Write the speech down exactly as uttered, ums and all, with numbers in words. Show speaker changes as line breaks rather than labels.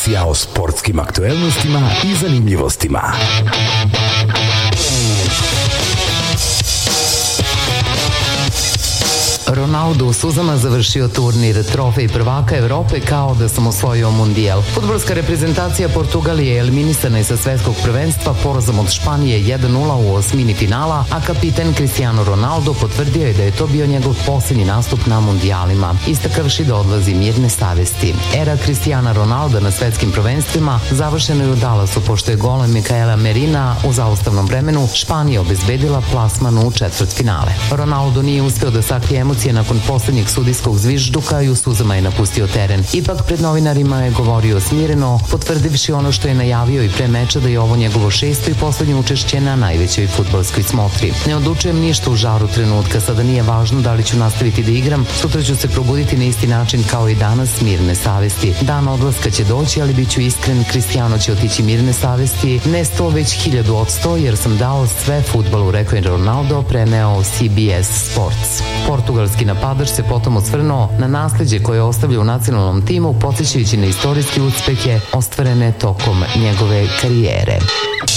emisija o sportskim aktuelnostima i zanimljivostima.
Ronaldo u suzama završio turnir trofej prvaka Evrope kao da sam osvojio mundijal. Fudbalska reprezentacija Portugalije eliminisana je sa svetskog prvenstva porazom od Španije jedan nula u osmini finala, a kapiten Cristiano Ronaldo potvrdio je da je to bio njegov posljednji nastup na mundijalima, istakavši da odlazi mirne savesti. Era Cristiana Ronalda na svetskim prvenstvima završena je u Dallasu, pošto je golem Mikaela Merina u zaustavnom vremenu Španija obezbedila plasman u četvrtfinale. Ronaldo nije uspeo da sakrije emocije nakon poslednjeg sudijskog zvižduka i u suzama je napustio teren. Ipak pred novinarima je govorio smireno, potvrdivši ono što je najavio i pre meča, da je ovo njegovo šesto i poslednje učešće na najvećoj fudbalskoj smotri. Ne odlučujem ništa u žaru trenutka, sada nije važno da li ću nastaviti da igram, sutra ću se probuditi na isti način kao i danas, mirne savesti. Dan odlaska će doći, ali bit ću iskren, Cristiano će otići mirne savesti, ne sto već hiljadu od sto, jer sam dao sve fudbalu, rekao je Ronaldo, preneo C B S Sports. Portugalski napadač se potom osvrnuo na nasleđe koje ostavlja u nacionalnom timu, podsjećajući na istorijske uspehe ostvarene tokom njegove karijere.